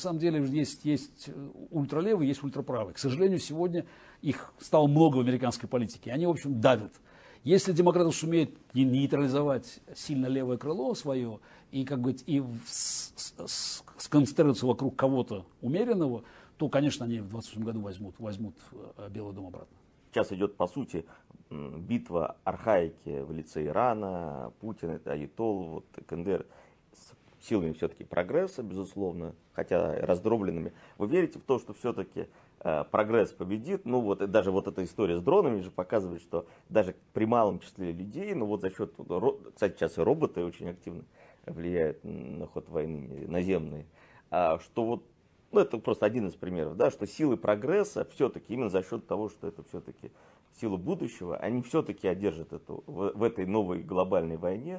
самом деле есть ультралевые, есть ультраправые. К сожалению, сегодня их стало много в американской политике. Они, в общем, давят. Если демократы сумеют нейтрализовать сильно левое крыло свое и, как бы, и сконцентрироваться вокруг кого-то умеренного, то, конечно, они в 2028 году возьмут Белый дом обратно. Сейчас идет, по сути, битва архаики в лице Ирана, Путина, Аятолл, вот, КНДР, с силами все-таки прогресса, безусловно, хотя раздробленными. Вы верите в то, что все-таки прогресс победит? Ну вот, и даже вот эта история с дронами же показывает, что даже при малом числе людей, ну вот за счет, кстати, сейчас и роботы очень активно влияют на ход войны, наземные, что вот, ну это просто один из примеров, да, что силы прогресса все-таки именно за счет того, что это все-таки силы будущего, они все-таки одержат эту, в этой новой глобальной войне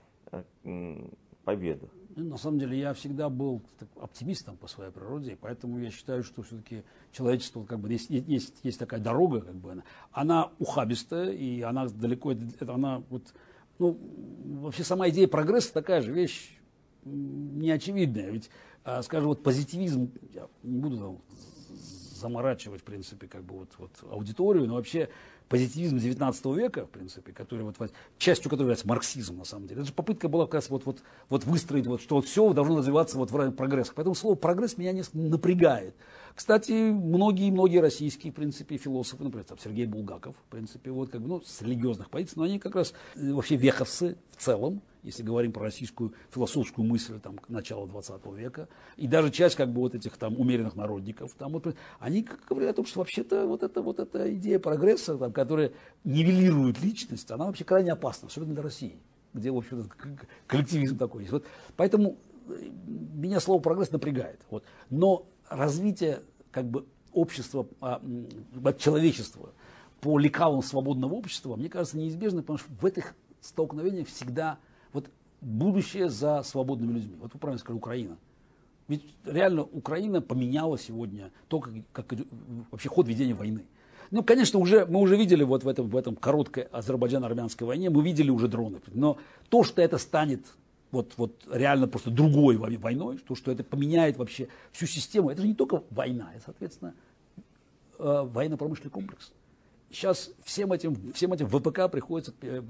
победу. На самом деле я всегда был оптимистом по своей природе, и поэтому я считаю, что все-таки человечество, как бы, есть такая дорога, как бы, она ухабистая, и она далеко, она вот, ну, вообще сама идея прогресса такая же вещь неочевидная. Ведь, скажем, вот позитивизм, я не буду там заморачивать, в принципе, как бы вот аудиторию, но вообще позитивизм 19 века, в принципе, который вот, частью которого является марксизм, на самом деле. Это же попытка была как раз вот выстроить, вот, что все должно развиваться вот в равном прогрессе. Поэтому слово прогресс меня несколько напрягает. Кстати, многие российские, в принципе, философы, например, там, Сергей Булгаков, в принципе, вот, как бы, ну, с религиозных позиций, но они как раз вообще веховцы в целом, если говорим про российскую философскую мысль там, начала 20 века, и даже часть как бы вот этих там умеренных народников, там, вот, они говорят о том, что вообще-то вот эта идея прогресса, там, которая нивелирует личность, она вообще крайне опасна, особенно для России, где, в общем-то, коллективизм такой есть. Вот, поэтому меня слово прогресс напрягает. Вот. Но развитие как бы общества, человечества по лекалам свободного общества, мне кажется, неизбежно, потому что в этих столкновениях всегда вот будущее за свободными людьми. Вот вы правильно сказали, Украина. Ведь реально Украина поменяла сегодня то, как вообще ход ведения войны. Ну, конечно, мы уже видели вот в этом короткой азербайджано-армянской войне, мы видели уже дроны. Но то, что это станет вот реально просто другой войной, что это поменяет вообще всю систему, это же не только война, это, соответственно, военно-промышленный комплекс. Сейчас всем этим ВПК приходится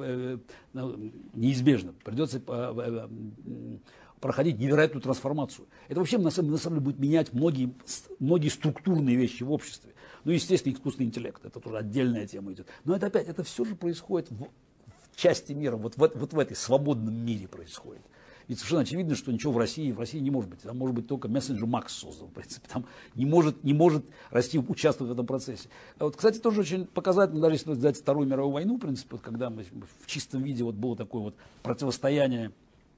неизбежно, придется проходить невероятную трансформацию. Это вообще на самом деле будет менять многие структурные вещи в обществе. Ну, естественно, искусственный интеллект, это тоже отдельная тема идет. Но это опять, это все же происходит в части мира, вот в этой свободном мире происходит. Ведь совершенно очевидно, что ничего в России не может быть. Там может быть только мессенджер Макс создан, в принципе. Там не может Россия участвовать в этом процессе. Вот, кстати, тоже очень показательно, даже если взять Вторую мировую войну, в принципе, когда мы в чистом виде было такое вот противостояние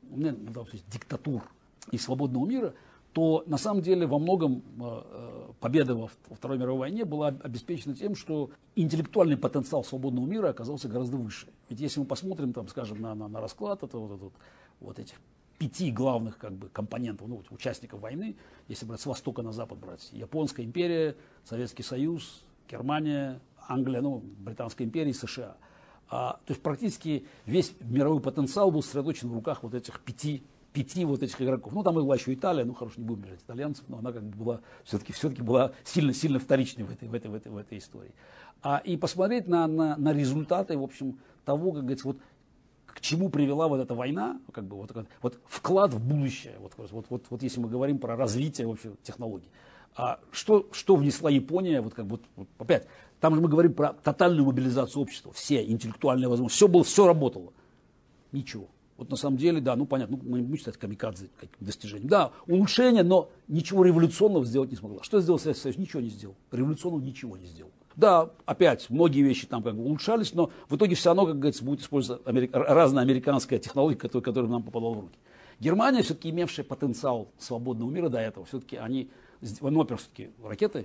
диктатур и свободного мира, то на самом деле во многом победа во Второй мировой войне была обеспечена тем, что интеллектуальный потенциал свободного мира оказался гораздо выше. Ведь если мы посмотрим, там, скажем, на расклад вот этих 5 главных как бы, компонентов, участников войны, если брать с востока на запад брать, Японская империя, Советский Союз, Германия, Англия, Британская империя и США. То есть практически весь мировой потенциал был сосредоточен в руках вот этих пяти вот этих игроков. Ну, там была еще Италия, хорошо, не будем говорить итальянцев, но она как бы была, все-таки была сильно вторичной в этой истории. И посмотреть на результаты, в общем, того, как говорится, вот к чему привела вот эта война, как бы вот вклад в будущее, вот если мы говорим про развитие вообще технологий. Что внесла Япония, опять, там же мы говорим про тотальную мобилизацию общества, все интеллектуальные возможности, все работало. Ничего. Вот на самом деле, да, понятно, мы не будем считать камикадзе каким достижением. Да, улучшение, но ничего революционного сделать не смогла. Что сделал Советский Союз? Ничего не сделал. Революционного ничего не сделал. Да, опять, многие вещи там как бы улучшались, но в итоге все равно, как говорится, будет использоваться разная американская технология, которая нам попала в руки. Германия, все-таки имевшая потенциал свободного мира до этого, все-таки они, во-первых, все-таки ракеты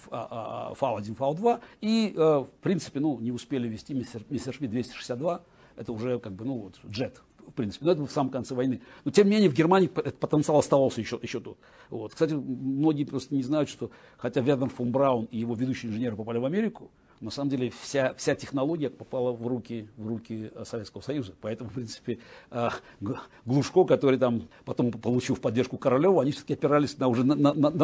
Фау-1, Фау-2, и, в принципе, не успели ввести Мессершмитт 262, это уже как бы, джет. В принципе, но это в самом конце войны. Но тем не менее в Германии этот потенциал оставался еще тут. Вот. Кстати, многие просто не знают, что хотя Вернер фон Браун и его ведущие инженеры попали в Америку, на самом деле вся технология попала в руки Советского Союза. Поэтому, в принципе, Глушко, который там потом получил поддержку Королева, они все-таки опирались уже на